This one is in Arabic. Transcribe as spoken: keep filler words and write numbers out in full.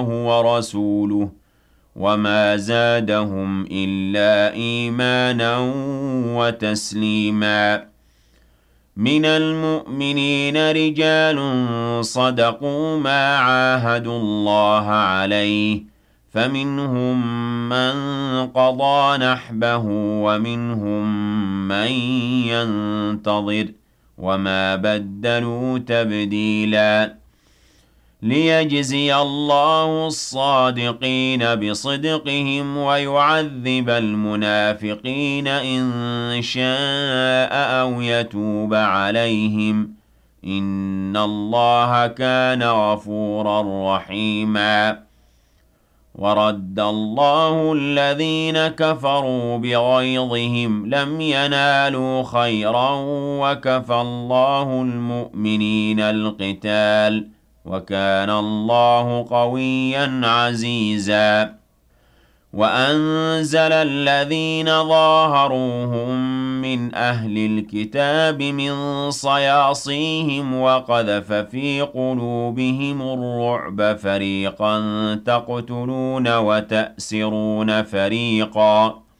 ورسوله وما زادهم إلا إيمانا وتسليما. من المؤمنين رجال صدقوا ما عاهدوا الله عليه فمنهم من قضى نحبه ومنهم من ينتظر وما بدلوا تبديلا. ليجزي الله الصادقين بصدقهم ويعذب المنافقين إن شاء أو يتوب عليهم إن الله كان غفورا رحيما. ورد الله الذين كفروا بغيظهم لم ينالوا خيرا وكفى الله المؤمنين القتال وكان الله قويا عزيزا. وأنزل الذين ظاهروهم من أهل الكتاب من صياصيهم وقذف في قلوبهم الرعب فريقا تقتلون وتأسرون فريقا